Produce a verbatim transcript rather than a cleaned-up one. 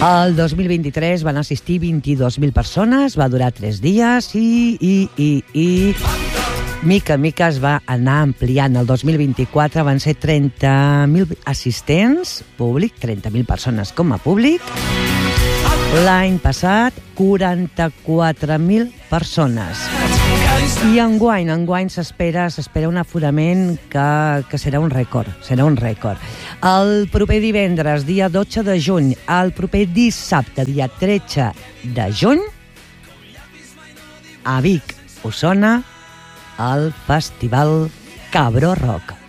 El dos mil vint-i-tres van assistir vint-i-dos mil persones, va durar tres dies i, i, i, i mica en mica es va anar ampliant. El dos mil vint-i-quatre van ser trenta mil assistents públic, trenta mil persones com a públic. L'any passat, quaranta-quatre mil persones. I enguany, enguany s'espera s'espera un aforament que, que serà un rècord, serà un rècord. El proper divendres, dia dotze de juny, el proper dissabte, dia tretze de juny, a Vic, Osona, el Festival Cabró Rock.